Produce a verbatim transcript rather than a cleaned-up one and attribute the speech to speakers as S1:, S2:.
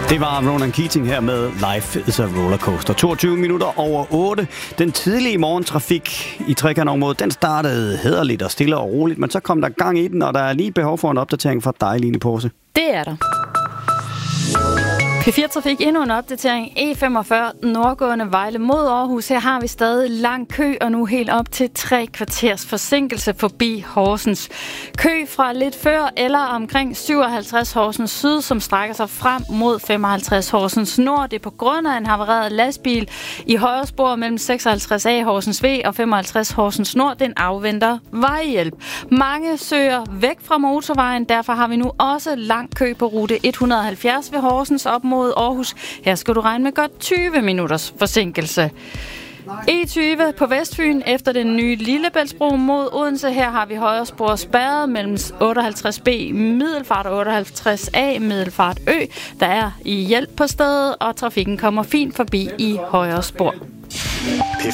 S1: Det var Ronan Keating her med Life is a Rollercoaster. toogtyve minutter over otte. Den tidlige morgentrafik i Trekantområdet, den startede hæderligt og stille og roligt, men så kom der gang i den, og der er lige behov for en opdatering fra dig, Line Porse.
S2: Det er der. P fire Trafik endnu en opdatering. E femogfyrre nordgående Vejle mod Aarhus. Her har vi stadig lang kø, og nu helt op til tre kvarters forsinkelse forbi Horsens. Kø fra lidt før eller omkring syvoghalvtreds Horsens Syd, som strækker sig frem mod femoghalvtreds Horsens Nord. Det er på grund af en havareret lastbil i højre spor mellem seksoghalvtreds A Horsens V og femoghalvtreds Horsens Nord. Den afventer vejhjælp. Mange søger væk fra motorvejen, derfor har vi nu også lang kø på rute et hundrede og halvfjerds ved Horsens op mod Aarhus. Her skal du regne med godt tyve minutters forsinkelse. E tyve på Vestfyn efter den nye Lillebæltsbro mod Odense. Her har vi højre spor spærret mellem otteoghalvtreds B Middelfart og otteoghalvtreds A Middelfart Ø. Der er i hjælp på stedet, og trafikken kommer fint forbi i højre spor.
S3: P